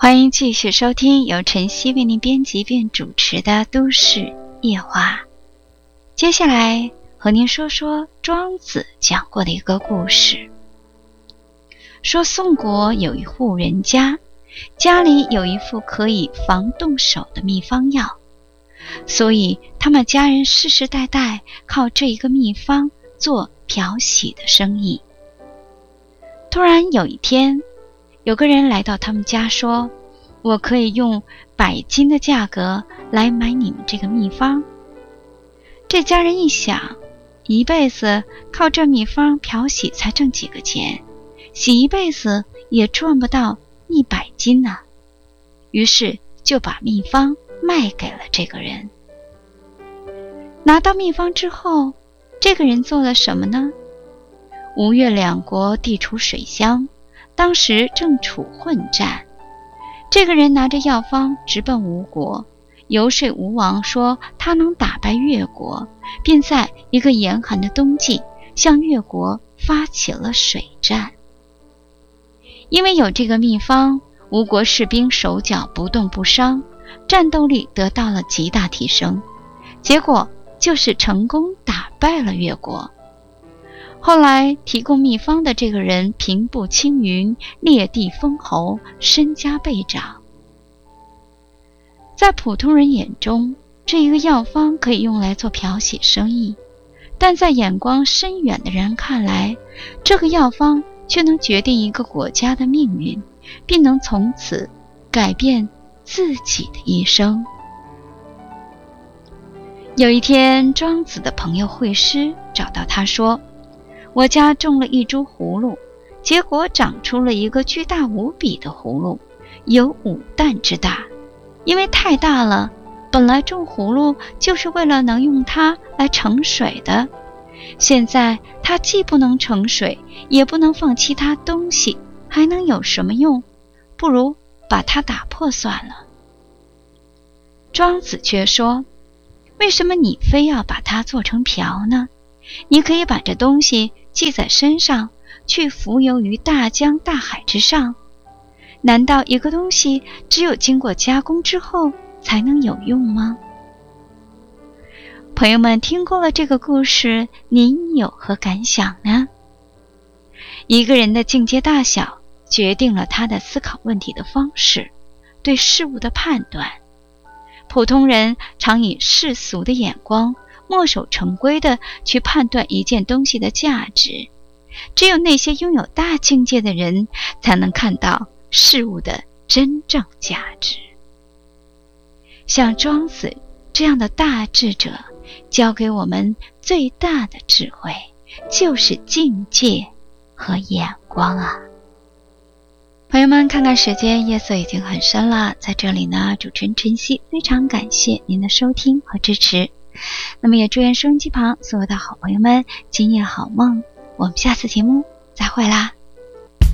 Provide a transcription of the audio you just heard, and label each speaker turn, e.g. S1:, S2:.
S1: 欢迎继续收听由晨曦为您编辑并主持的都市夜话。接下来和您说说庄子讲过的一个故事。说宋国有一户人家，家里有一副可以防冻手的秘方药，所以他们家人世世代代靠这一个秘方做漂洗的生意。突然有一天，有个人来到他们家说，我可以用100斤的价格来买你们这个秘方。这家人一想，一辈子靠这秘方漂洗才挣几个钱，洗一辈子也赚不到100斤呢。于是就把秘方卖给了这个人。拿到秘方之后，这个人做了什么呢？吴越两国地处水乡，当时正处混战。这个人拿着药方直奔吴国，游说吴王说他能打败越国，并在一个严寒的冬季向越国发起了水战。因为有这个秘方，吴国士兵手脚不动不伤，战斗力得到了极大提升，结果就是成功打败了越国。后来提供秘方的这个人平步青云，列地封侯，身家倍涨。在普通人眼中，这一个药方可以用来做漂洗生意，但在眼光深远的人看来，这个药方却能决定一个国家的命运，并能从此改变自己的一生。有一天，庄子的朋友惠施找到他说，我家种了一株葫芦，结果长出了一个巨大无比的葫芦，有5担之大。因为太大了，本来种葫芦就是为了能用它来盛水的，现在它既不能盛水，也不能放其他东西，还能有什么用？不如把它打破算了。庄子却说，为什么你非要把它做成瓢呢？你可以把这东西系在身上，去浮游于大江大海之上。难道一个东西只有经过加工之后才能有用吗？朋友们，听过了这个故事，您有何感想呢？一个人的境界大小决定了他的思考问题的方式，对事物的判断。普通人常以世俗的眼光，墨守成规地去判断一件东西的价值，只有那些拥有大境界的人才能看到事物的真正价值。像庄子这样的大智者，教给我们最大的智慧，就是境界和眼光啊。朋友们，看看时间，夜色已经很深了，在这里呢，主持人晨曦非常感谢您的收听和支持。那么也祝愿收音机旁所有的好朋友们今夜好梦，我们下次节目再会啦。